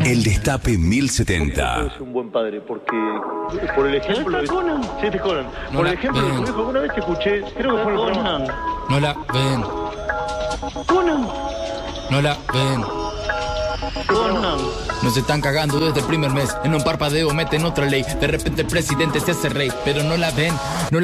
El Destape 1070. Es un buen padre, porque por el ejemplo... ¿Está Conan? Sí, este es Conan. No Por la el ejemplo de tu ven. hijo, alguna vez te escuché, creo que fue en el programa. No la ven, Conan. no la ven. Conan. Nos están cagando desde el primer mes. En un parpadeo meten otra ley. De repente el presidente se hace rey, pero no la ven, no la